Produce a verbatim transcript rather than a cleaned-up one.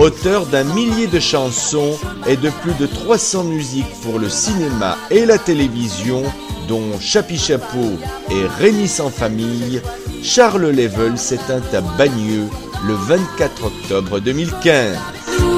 Auteur d'un millier de chansons et de plus de trois cents musiques pour le cinéma et la télévision, dont Chapi Chapeau et Rémi sans famille, Charles Level s'éteint à Bagneux le vingt-quatre octobre deux mille quinze.